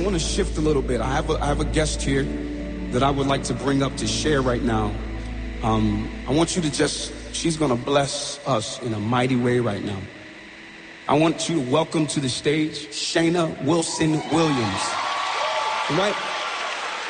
want to shift a little bit. I have a guest here that I would like to bring up to share right now. I want you to she's going to bless us in a mighty way right now. I want you to welcome to the stage Shayna Wilson Williams. All right?